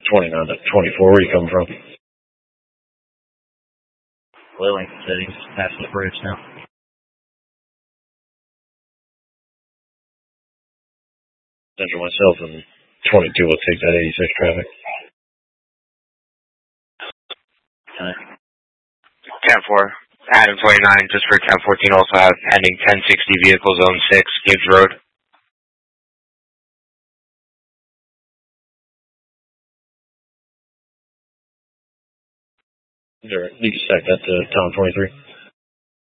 29 to 24. Where are you coming from? Lily said he's past the bridge now. Central myself and 22 will take that 86 traffic. Okay. 10-4. Adam 29, just for 1014, also have pending 1060 vehicle zone 6, Gibbs Road. You can stack that to Tom 23.